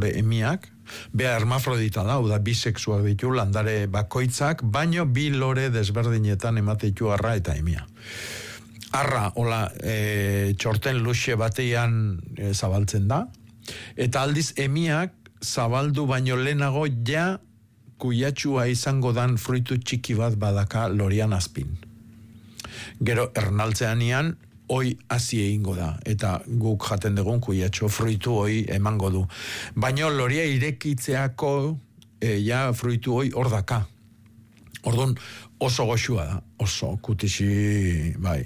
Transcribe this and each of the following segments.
lore emiak, bea hermafrodita da, da bisexuak ditu landare bakoitzak, baino bi lore desberdinetan emateitu arra eta emia. Arra, hola, txorten luxe batean zabaltzen da, eta aldiz emiak zabaldu baino lehenago ja kuiatxua izango dan fruitu txiki bat badaka lorian azpin. Gero ernaltzeanian hoi hasi egingo da, eta guk jaten dugun kuiatxo fruitu hoi emango du. Baino loria irekitzeako ja fruitu hoi hor daka. Orduan oso goxua da, oso kutixi, bai.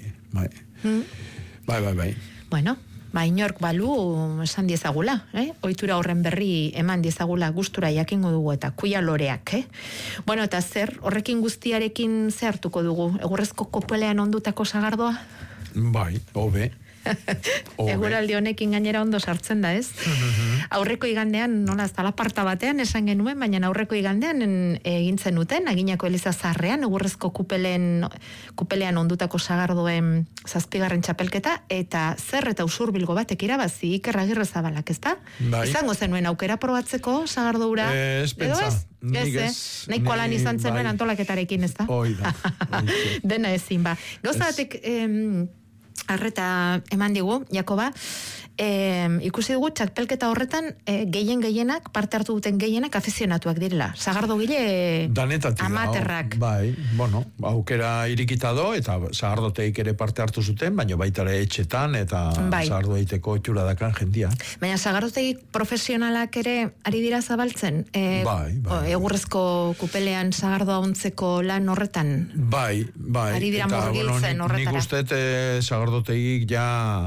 Bueno, inork balu esan diezagula, ohitura horren berri eman diezagula gustura jakingo dugu eta kuia loreak, Bueno, eta zer, horrekin guztiarekin zer hartuko dugu? Egurrezko kopelean ondutako sagardoa? Bai, hobe. Eguraldi honekin gainera ondo sartzen da, ez? Aurreko igandean, nola, zalaparta batean esan genuen, baina aurreko igandean egintzen duten, Aginako Eliza Zaharrean, egurrezko kupelean ondutako sagardoen 7. txapelketa, eta zer eta usurbilgo batek irabazi Iker Agirrezabalak, ezta? Bai. Izango zenuen aukera probatzeko sagardoura? Ez pentsa. Nahiko lan izan zenuen antolaketarekin, ezta? Hoi da. Dena ezin, ba. Gauza batek arreta eman digu, Jakoba, ikusi dugu txapelketa horretan gehienak, parte hartu duten gehienak afizionatuak direla. Sagardogile amaterrak. Bai, bueno, aukera irikita do, eta sagardoteik ere parte hartu zuten, baina baita ere etxetan, eta sagardoeiteko etxura dakan jendia. Baina sagardoteik profesionalak ere ari dira zabaltzen? Bai. Egurrezko kupelean sagardoa ontzeko lan horretan? Bai. Ari dira murgiltzen horretara? Nik uste sagardoteik ja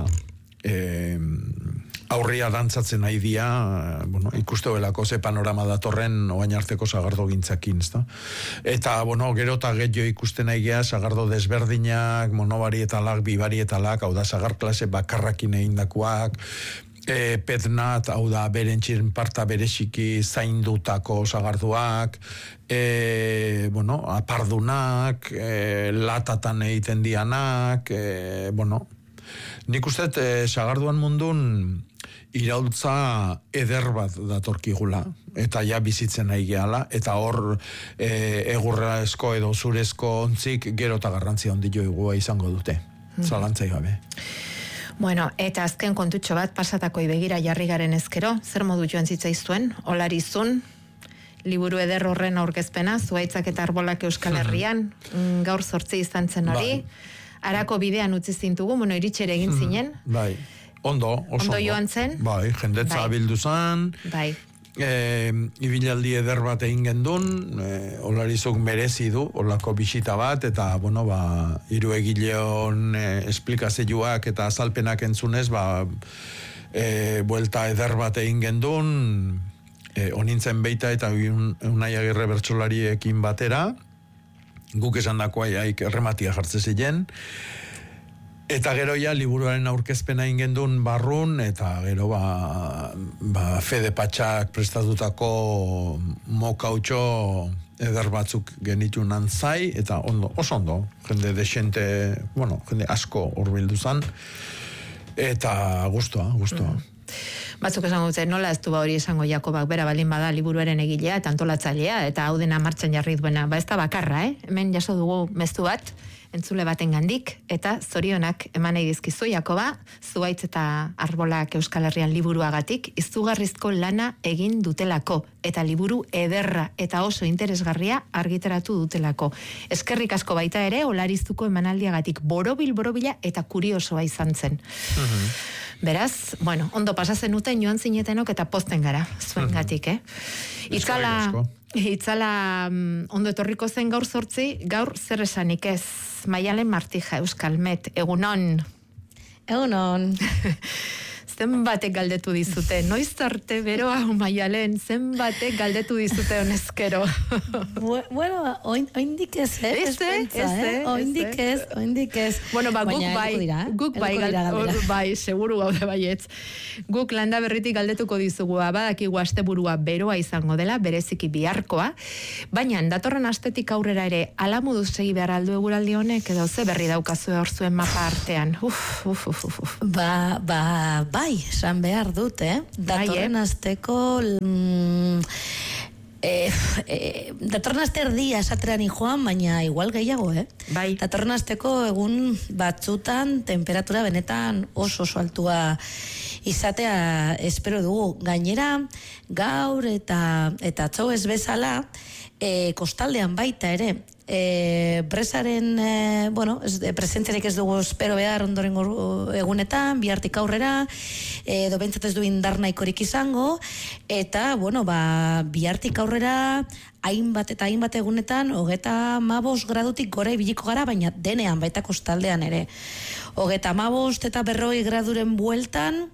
aurria dantzatzen nahi dia, ikuste belako ze panorama datorren oain arteko sagardo gintzakin, ezta? Eta, gero eta gehiago ikusten nahi gea, sagardo desberdinak, monobarietalak, bibarietalak, hau da, sagar klase bakarrakin egindakoak, petnat, hau da, beren txirparta bereziki zaindutako sagarduak, apardunak, latatan egiten dianak, nik uste sagarduan mundun iraultza eder bat datorkigula, eta ja bizitzen nahi gehala, eta hor egurrezko edo zurezko ontzik gero eta garrantzia ondio igua izango dute, zalantzai gabe. Bueno, eta azken kontutxo bat pasatakoi begira jarri garen ezkero, zer modu joan zitzaizuen, Olarizun, liburu eder horren aurkezpena, Zuhaitzak eta Arbolak Euskal Herrian, gaur 8 izan zen hori, Arako bidean utzi zintugu, iritxere egin zinen. Bai, ondo joan zen. Bai, jendetza bildu zan. Bai. Ibilaldi eder bat egin gendun, Olarizuk merezi du, olako bisita bat, eta, hiru egileon esplikazioak eta azalpenak entzunez, buelta eder bat egin gendun, onintzen beita eta Unai Agirre bertsolariekin batera, guk esan dakoa jaik errematia jartze ziren, eta gero ja liburuaren aurkezpena ingendun barrun, eta gero Fede Patxak prestatutako mokautxo eder batzuk genitu nantzai, eta oso ondo, jende desente, jende asko hurbildu zan, eta gustua. Batzuk esango dute, nola ez du hori esango Jakobak bera balin bada liburuaren egilea eta antolatzailea, eta hau dena martxan jarri duena, ez da bakarra, hemen jaso dugu mezu bat, entzule baten gandik, eta zorionak eman nahi dizkizu, Jakoba, Zuhaitz eta Arbolak Euskal Herrian liburuagatik, izugarrizko lana egin dutelako, eta liburu ederra eta oso interesgarria argitaratu dutelako. Eskerrik asko baita ere, Olariztuko emanaldiagatik borobila eta kuriosoa izan zen. Beraz, ondo pasatzen uten joan zinetenok eta pozten gara, zuen gatik, Itzala ondo etorriko zen gaur 8, gaur zer esanik ez, Maialen Martija, Euskalmet, egunon. Egunon. Zenbatek galdetu dizute, noiz arte beroa Maialen, zenbatek galdetu dizute honezkero. Bueno, oindik ez, oindik ez. Bueno, guk bai, seguru gaude baietz. Guk landa berritik galdetuko dizugu, badakigu asteburua beroa izango dela, bereziki biharkoa, baina datorren astetik aurrera ere alamuduz segi behar aldu eguraldi honek, edo ze berri daukazu hor zuen mapa artean. Bai, esan behar dut, datorren asteko datorren aste erdia esateran joan, baina igual gehiago, Bai. Datorren asteko egun batzutan temperatura benetan oso altua izatea espero dugu. Gainera, gaur eta atzo ez bezala, kostaldean baita ere, presaren presentziarik ez dugu espero behar ondorengo egunetan, bihartik aurrera, edo bentsat ez du indar nahikorik izango, eta bihartik aurrera hainbat egunetan 35 gradutik gora ibiliko gara, baina denean baita kostaldean ere 35 eta 40 graduren bueltan,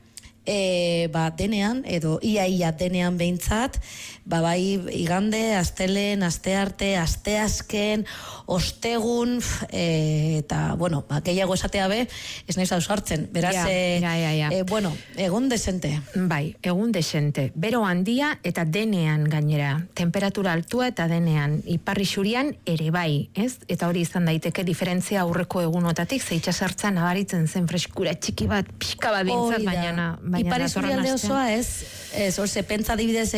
denean, edo ia denean behintzat, bai igande, astelen, astearte, asteazken, ostegun, eta, gehiago esatea ez nahiz hau sartzen, beraz, egun desente. Bai, egun desente. Bero handia eta denean gainera, temperatura altua eta denean, iparri xurian ere bai, ez? Eta hori izan daiteke diferentzia aurreko egunotatik, zeitxa sartzen nabaritzen zen freskura txiki bat, pixka bat bintzat, baina Ipari zurialde osoa ez, orse, pentsa dibidez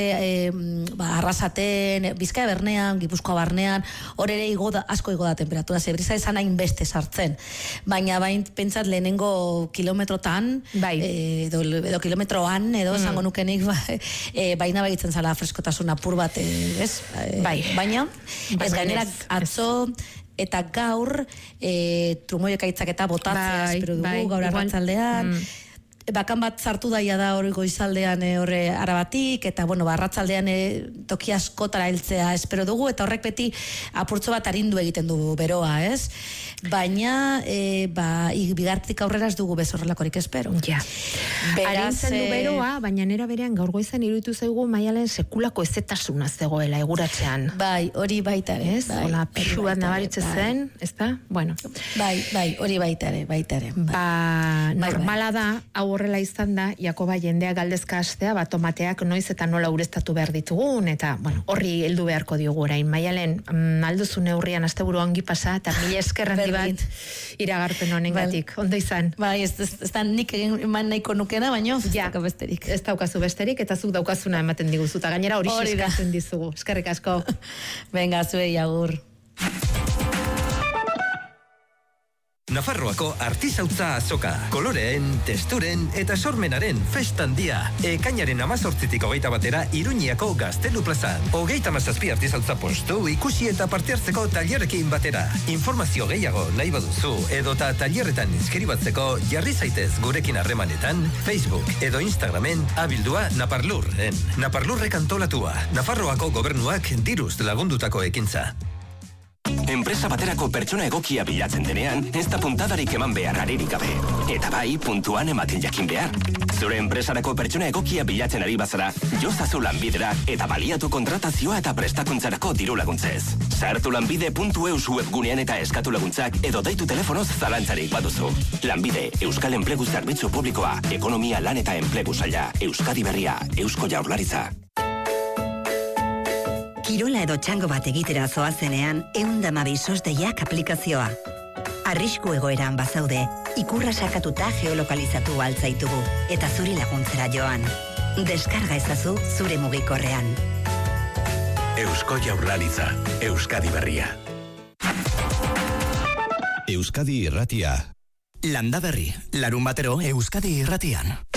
Arrasaten, Bizkaia bernean, Gipuzkoa barnean, hor ere asko igo da temperatura, zebriza esan hain beste sartzen. Baina pentsat lehenengo kilometrotan, edo kilometroan, edo esango nukenik, baina baitzen zala freskotasun apur bat, ez? Baina, ez gainera atzo, eta gaur, trumoiek aitzak eta botatzea, espero dugu, gaur arratzaldean, bakan bat sartu daia da hori goizaldean horre Arabatik, eta arratzaldean toki askotara heltzea espero dugu, eta horrek beti apurtzo bat arindu egiten du beroa, ez? Baina, bigartik aurrera ez dugu bezorrelakorik espero. Ja. Arintzen du beroa, baina nera berean gaur goizan iruditu zaigu Maialen sekulako ezetasuna zegoela eguratzean. Bai, hori baita ere. Ez? Hola, pixu bat nabaritze zen, ez da? Bueno. Bai, hori baita ere. Normala da, hau horrela izan da, Jakoba jendea galdezka hastea, tomateak noiz eta nola ureztatu behar ditugun, eta horri heldu beharko diogu orain. Maialen, alduzu neurrian asteburu ongi pasa, eta mila esker handi bat iragarpen honengatik. Ondo izan. Bai, ez da nik eman nahiko nukena, baina ez daukazu besterik, eta zuk daukazuna ematen diguzu, eta gainera hori eskatzen dizugu. Eskerrik asko. Venga, zuei agur. Nafarroako artisautza azoka. Koloreen, testuren eta sormenaren festandia. Ekainaren 18tik 21 Iruñako Gaztelu plazan. 37 artisautza postu ikusi eta parte hartzeko tailerrekin batera. Informazio gehiago nahi baduzu edota tailerretan inskribatzeko jarri zaitez gurekin harremanetan Facebook edo Instagramen abildua Naparlurren. Naparlurrek antolatua. Nafarroako gobernuak diruz lagundutako ekintza. Enpresa baterako pertsona egokia bilatzen denean, ez da puntadarik eman behar aririk gabe. Eta bai, puntuan ematen jakin behar. Zure enpresarako pertsona egokia bilatzen ari bazara, jozazu Lanbidera eta baliatu kontratazioa eta prestakuntzarako diru laguntzez. Sartu lanbide.eus webgunean eta eskatu laguntzak edo deitu telefonoz zalantzarik baduzu. Lanbide, Euskal Enplegu Zerbitzu Publikoa, Ekonomia Lan eta Enplegu Saila, Euskadi Berria, Eusko Jaurlaritza. Kirola edo txango bat egitera zoazenean, 112 SOS-deiak aplikazioa. Arrisku egoeran bazaude, ikurra sakatuta geolokalizatu altzaitugu, eta zuri laguntzera joan. Deskarga ezazu zure mugikorrean. Eusko Jaurlaritza, Euskadi Berria. Euskadi Irratia. Landa Berri, larun batero Euskadi Irratian.